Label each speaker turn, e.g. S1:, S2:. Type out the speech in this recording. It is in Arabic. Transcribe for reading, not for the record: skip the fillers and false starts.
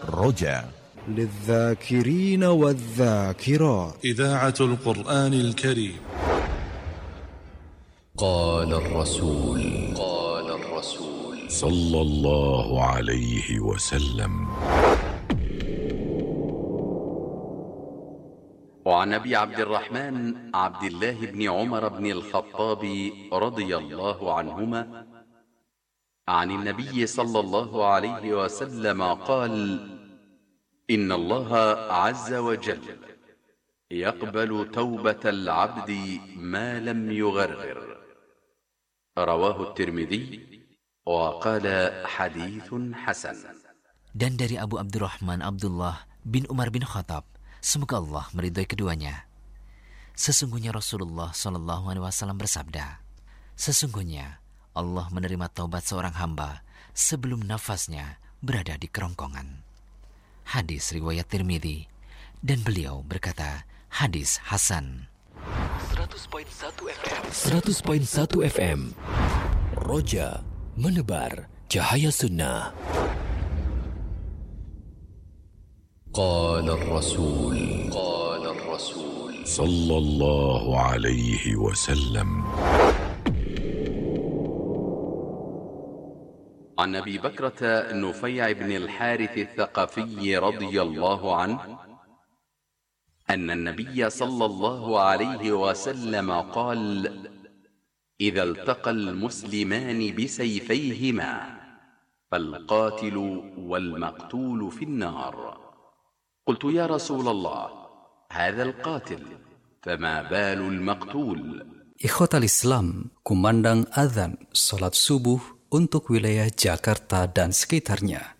S1: رجاء
S2: للذاكرين والذاكرات.
S3: إذاعة القرآن الكريم.
S4: قال الرسول
S1: صلى الله عليه وسلم.
S4: وعن أبي عبد الرحمن عبد الله بن عمر بن الخطاب رضي الله عنهما عن النبي صلى الله عليه وسلم قال: إن الله عز وجل يقبل توبة العبد ما لم يغرر. رواه الترمذي وقال حديث حسن.
S5: Dan dari Abu Abdurrahman Abdullah bin Umar bin Khattab, semoga Allah meridhai keduanya, sesungguhnya Rasulullah SAW bersabda, sesungguhnya Allah menerima taubat seorang hamba sebelum nafasnya berada di kerongkongan. Hadis riwayat Tirmidzi, dan beliau berkata hadis hasan.
S6: 100.1 FM Roja menebar cahaya sunnah.
S4: قال الرسول
S1: صلى الله عليه وسلم.
S4: عن أبي بكرة نفيع بن الحارث الثقفي رضي الله عنه أن النبي صلى الله عليه وسلم قال: إذا التقى المسلمان بسيفيهما فالقاتل والمقتول في النار. قلت: يا رسول الله، هذا القاتل، فما بال المقتول؟
S7: Ikhwatal Islam, kumandang azan salat subuh untuk wilayah Jakarta dan sekitarnya.